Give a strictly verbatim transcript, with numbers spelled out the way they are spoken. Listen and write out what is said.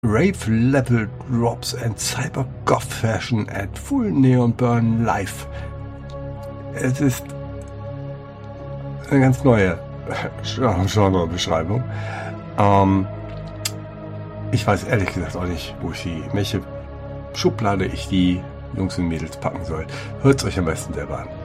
Rave Level Drops and Cyber Goth Fashion at Full Neon Burn Live. Es ist eine ganz neue Genre-Beschreibung. Ähm, ich weiß ehrlich gesagt auch nicht, wo ich die, welche Schublade ich die Jungs und Mädels packen soll. Hört es euch am besten selber an.